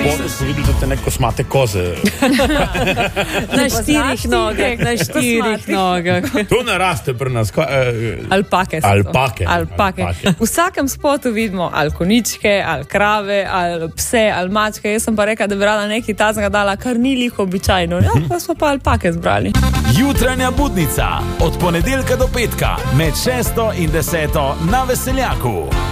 spolu so videli, da te neko smate koze. Na 4 nogah. To ne raste pri nas. Alpake. V vsakem spotu vidimo ali koničke, ali krave, ali pse, ali mačke. Jaz sem pa rekla, da bi rada nekaj tazga dala, kar ni liko običajno. Ja, pa smo pa alpake zbrali. Jutranja budnica od ponedeljka do petka med 6 in 10 na Veseljaku.